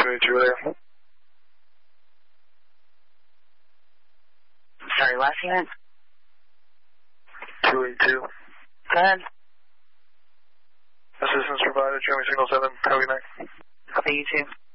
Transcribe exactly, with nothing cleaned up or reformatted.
two eighty-two there. Sorry, last unit? two eighty-two. Go ahead. Assistance provided, Jeremy Signal seven, have a good night. Copy, you too.